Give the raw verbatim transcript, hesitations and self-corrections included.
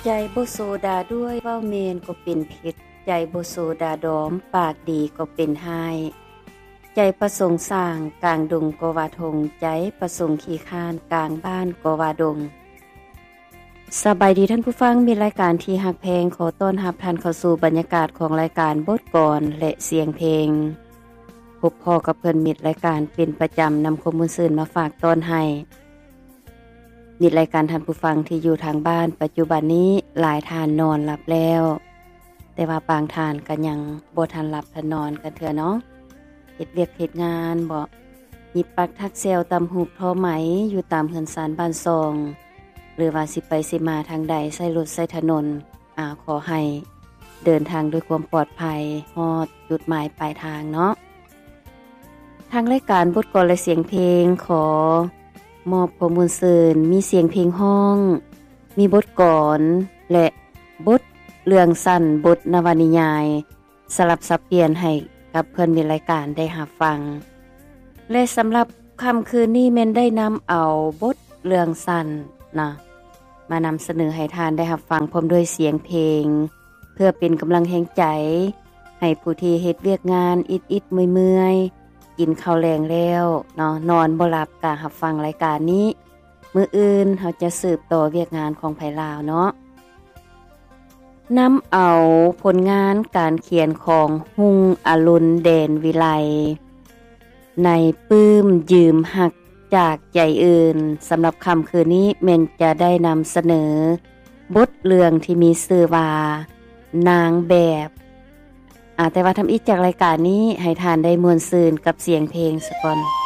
ใจบ่โซดาด้วยเว้าเมนก็เป็นพิษใจบ่โซดาดอมปากดีก็เป็นหายใจประสงค์สร้างกลางดงก็ว่าทงใจประสงค์ขี้คร้านกลางบ้านก็ว่าดงสบายดีท่านผู้ฟังมีรายการที่ฮักแพงขอต้อนรับท่านเข้าสู่บรรยากาศของรายการบทกลอนและเสียงเพลงพบพ่อกับเพิ่นมิตรรายการเป็นประจำนำข้อมูลสื่อมาฝากตอนให้มิตรรายการท่านผู้ฟังที่อยู่ทางบ้านปัจจุบันนี้หลายท่านนอนหลับแล้วแต่ว่าบางท่านก็ยังบ่ทันหลับทันนอนกันเถื่อเนาะเฮ็ดเวียกเฮ็ดงานบ่หยิบปักทักเซลตำหูกทอไหมอยู่ตามเฮือนศาลบ้านซองหรือว่าสิไปสิมาทางใดใช้รถใช้ถนนอ่าขอให้เดินทางด้วยความปลอดภัยฮอดจุดหมายปลายทางเนาะทางรายการบทกลอนและเสียงเพลงขอมอบข้อมูลสื่อมีเสียงเพลงห้องมีบทกลอนและบทเรื่องสั้นบทนวนิยายสลับสับเปลี่ยนให้กับเพื่อนมีรายการได้รับฟังและสำหรับค่ำคืนนี้แม่นได้นำเอาบทเรื่องสั้นนะมานำเสนอให้ทานได้รับฟังพร้อมด้วยเสียงเพลงเพื่อเป็นกำลังแห่งใจให้ผู้ที่เฮ็ดเวียกงานอิดๆเมื่อยๆกินข้าวแลงแล้วเนาะนอนบ่หลับก็รับฟังรายการนี้มื้ออื่นเฮาจะสืบต่อเวียกงานของไผลาวเนาะนำเอาผลงานการเขียนของหุงอรุณเดนวิไลในปื้มยืมหักจากใจอื่นสำหรับค่ำคืนนี้แม่นจะได้นำเสนอบทเรื่องที่มีชื่อว่านางแบบอ่าแต่ว่าทำอีกจากรายการนี้ให้ทานได้มวลซืนกับเสียงเพลงซะก่อน